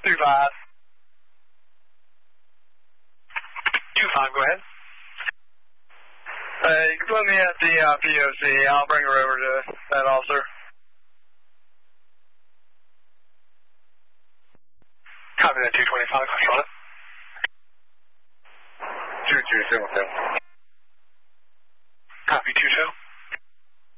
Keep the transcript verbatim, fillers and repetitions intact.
two five. two five, go ahead. Uh, you can put me at the uh, P O C. I'll bring her over to that officer. Copy that two twenty-five, control it. two two seven seven.